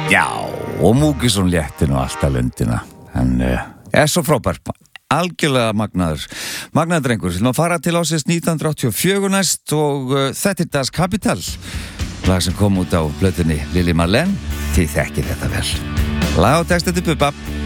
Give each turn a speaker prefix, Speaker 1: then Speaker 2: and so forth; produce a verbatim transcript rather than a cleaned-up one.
Speaker 1: Já, og Múkisson léttin og alltaf lundina. Hann uh, er svo frábær, algjörlega magnaður. Magnaður drengur, við erum að fara til ásins nítján hundruð áttatíu og fjögur næst og uh, þetta er Das Kapital. Lag sem kom út á plötunni Lili Marlene, þið þekkið þetta vel. Lag og text eftir Bubba.